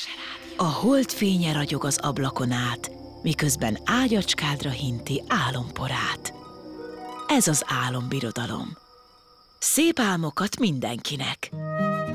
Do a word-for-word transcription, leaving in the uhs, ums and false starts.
A hold fénye ragyog az ablakon át, miközben ágyacskádra hinti álomporát. Ez az álombirodalom. Szép álmokat mindenkinek!